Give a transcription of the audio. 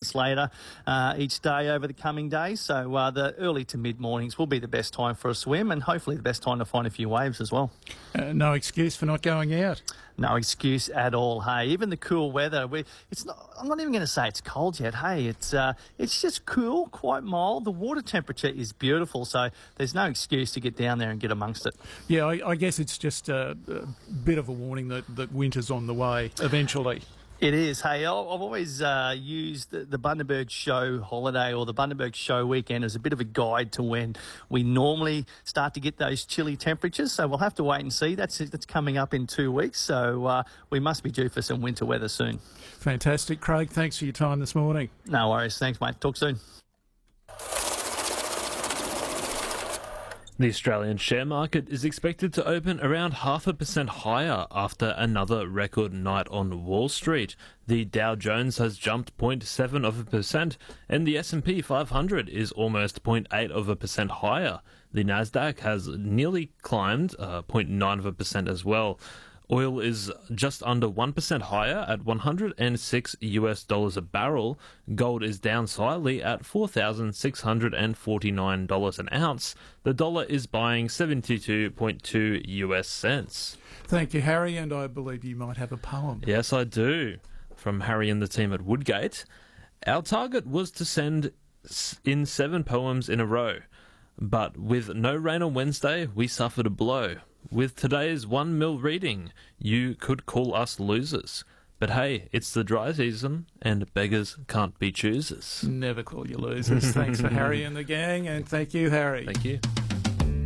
minutes later each day over the coming days. So the early to mid-mornings will be the best time for a swim, and hopefully the best time to find a few waves as well. No excuse for not going out. No excuse at all. Hey, even the cool weather. I'm not even going to say it's cold yet. Hey, it's just cool, quite mild. The water temperature is beautiful, so there's no excuse to get down there and get amongst it. Yeah, I guess it's just a bit of a warning that winter's on the way eventually. It is. Hey, I've always used the Bundaberg Show holiday or the Bundaberg Show weekend as a bit of a guide to when we normally start to get those chilly temperatures. So we'll have to wait and see. That's coming up in 2 weeks. So we must be due for some winter weather soon. Fantastic. Craig, thanks for your time this morning. No worries. Thanks, mate. Talk soon. The Australian share market is expected to open around 0.5% higher after another record night on Wall Street. The Dow Jones has jumped 0.7%, and the S&P 500 is almost 0.8% higher. The Nasdaq has nearly climbed 0.9% as well. Oil is just under 1% higher at $106 a barrel. Gold is down slightly at $4,649 an ounce. The dollar is buying 72.2 US cents. Thank you, Harry, and I believe you might have a poem. Yes, I do. From Harry and the team at Woodgate. Our target was to send in 7 poems in a row. But with no rain on Wednesday, we suffered a blow. With today's 1 mil reading, you could call us losers. But hey, it's the dry season, and beggars can't be choosers. Never call you losers. Thanks for Harry and the gang, and thank you, Harry. Thank you.